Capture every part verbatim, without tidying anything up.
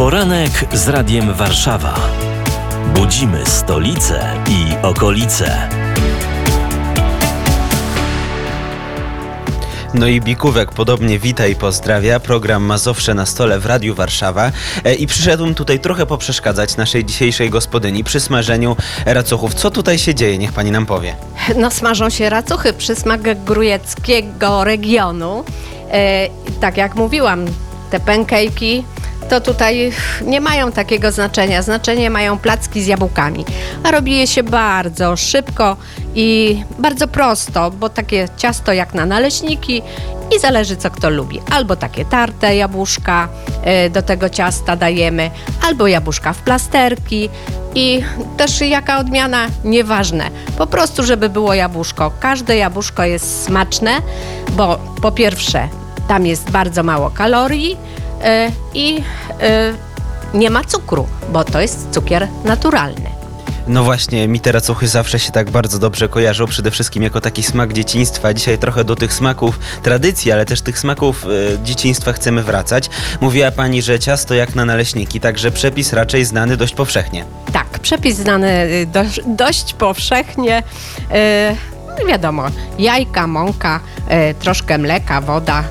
Poranek z Radiem Warszawa. Budzimy stolicę i okolice. No i Bikówek podobnie wita i pozdrawia. Program ma zawsze na stole w Radiu Warszawa. E, I przyszedłem tutaj trochę poprzeszkadzać naszej dzisiejszej gospodyni przy smażeniu racuchów. Co tutaj się dzieje? Niech pani nam powie. No smażą się racuchy, przysmak grójeckiego regionu. E, tak jak mówiłam, te pankejki to tutaj nie mają takiego znaczenia. Znaczenie mają placki z jabłkami. A robi je się bardzo szybko i bardzo prosto, bo takie ciasto jak na naleśniki i zależy co kto lubi. Albo takie tarte jabłuszka y, do tego ciasta dajemy, albo jabłuszka w plasterki i też jaka odmiana, nieważne. Po prostu, żeby było jabłuszko. Każde jabłuszko jest smaczne, bo po pierwsze tam jest bardzo mało kalorii, i y, nie ma cukru, bo to jest cukier naturalny. No właśnie, mi te racuchy zawsze się tak bardzo dobrze kojarzą, przede wszystkim jako taki smak dzieciństwa. Dzisiaj trochę do tych smaków tradycji, ale też tych smaków y, dzieciństwa chcemy wracać. Mówiła pani, że ciasto jak na naleśniki, także przepis raczej znany dość powszechnie. Tak, przepis znany dość, dość powszechnie. Y, wiadomo, jajka, mąka, y, troszkę mleka, woda,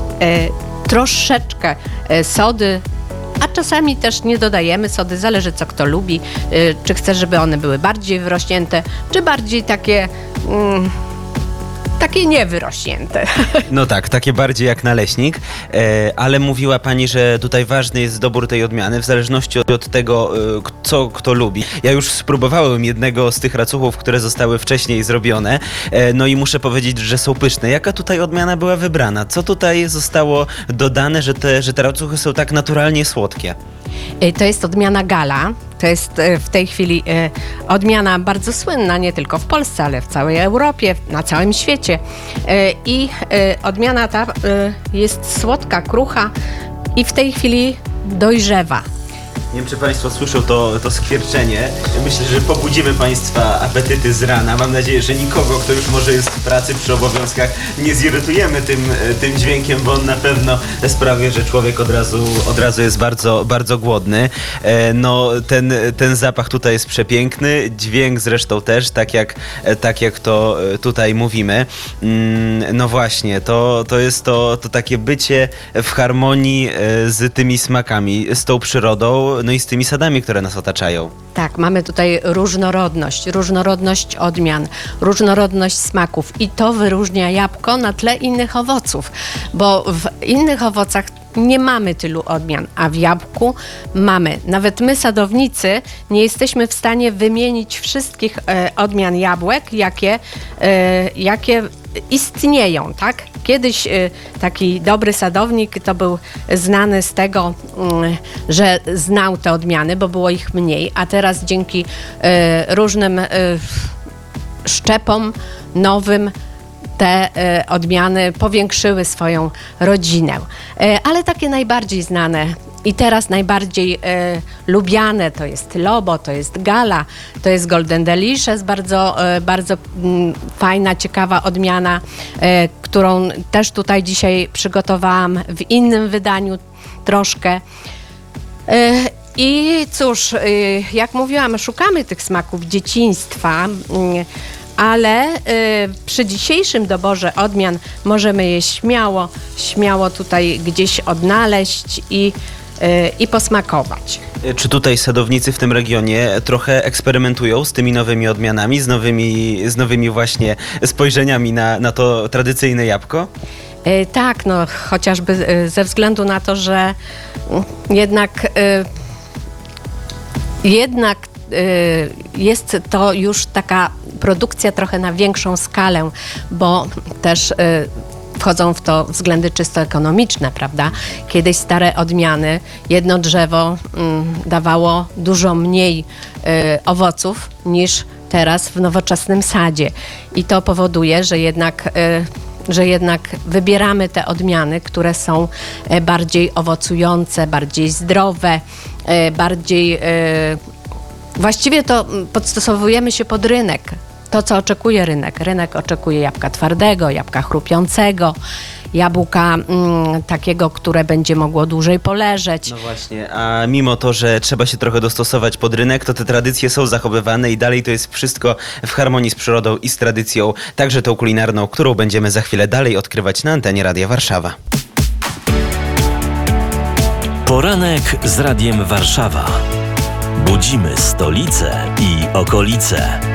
y, troszeczkę sody, a czasami też nie dodajemy sody, zależy co kto lubi, czy chce, żeby one były bardziej wyrośnięte, czy bardziej takie mm, takie niewyrośnięte. No tak, takie bardziej jak naleśnik, e, ale mówiła pani, że tutaj ważny jest dobór tej odmiany w zależności od, od tego, e, co kto lubi. Ja już spróbowałem jednego z tych racuchów, które zostały wcześniej zrobione, e, no i muszę powiedzieć, że są pyszne. Jaka tutaj odmiana była wybrana? Co tutaj zostało dodane, że te, że te racuchy są tak naturalnie słodkie? To jest odmiana Gala. To jest w tej chwili odmiana bardzo słynna, nie tylko w Polsce, ale w całej Europie, na całym świecie. I odmiana ta jest słodka, krucha i w tej chwili dojrzewa. Nie wiem, czy państwo słyszą to, to skwierczenie. Myślę, że pobudzimy państwa apetyty z rana. Mam nadzieję, że nikogo, kto już może jest w pracy, przy obowiązkach, nie zirytujemy tym, tym dźwiękiem, bo on na pewno sprawia, że człowiek od razu, od razu jest bardzo, bardzo głodny. No, ten, ten zapach tutaj jest przepiękny, dźwięk zresztą też, tak jak, tak jak to tutaj mówimy. No właśnie, to, to jest to, to takie bycie w harmonii z tymi smakami, z tą przyrodą, no i z tymi sadami, które nas otaczają. Tak, mamy tutaj różnorodność, różnorodność odmian, różnorodność smaków i to wyróżnia jabłko na tle innych owoców, bo w innych owocach nie mamy tylu odmian, a w jabłku mamy. Nawet my, sadownicy, nie jesteśmy w stanie wymienić wszystkich e, odmian jabłek, jakie, e, jakie istnieją, tak? Kiedyś y, taki dobry sadownik to był znany z tego, y, że znał te odmiany, bo było ich mniej, a teraz dzięki y, różnym y, szczepom nowym te y, odmiany powiększyły swoją rodzinę. Y, ale takie najbardziej znane i teraz najbardziej y, lubiane to jest Lobo, to jest Gala, to jest Golden Delicious, bardzo, y, bardzo y, fajna, ciekawa odmiana, y, którą też tutaj dzisiaj przygotowałam w innym wydaniu troszkę. Y, I cóż, y, jak mówiłam, szukamy tych smaków dzieciństwa, y, ale y, przy dzisiejszym doborze odmian możemy je śmiało, śmiało tutaj gdzieś odnaleźć i i posmakować. Czy tutaj sadownicy w tym regionie trochę eksperymentują z tymi nowymi odmianami, z nowymi, z nowymi właśnie spojrzeniami na, na to tradycyjne jabłko? Yy, tak, no chociażby yy, ze względu na to, że yy, jednak yy, jednak yy, jest to już taka produkcja trochę na większą skalę, bo też yy, wchodzą w to względy czysto ekonomiczne, prawda? Kiedyś stare odmiany, jedno drzewo mm, dawało dużo mniej y, owoców niż teraz w nowoczesnym sadzie. I to powoduje, że jednak, y, że jednak wybieramy te odmiany, które są y, bardziej owocujące, bardziej zdrowe, y, bardziej... Y, właściwie to podstosowujemy się pod rynek. to, co oczekuje rynek. Rynek oczekuje jabłka twardego, jabłka chrupiącego, jabłka mm, takiego, które będzie mogło dłużej poleżeć. No właśnie, a mimo to, że trzeba się trochę dostosować pod rynek, to te tradycje są zachowywane i dalej to jest wszystko w harmonii z przyrodą i z tradycją, także tą kulinarną, którą będziemy za chwilę dalej odkrywać na antenie Radia Warszawa. Poranek z Radiem Warszawa. Budzimy stolicę i okolice.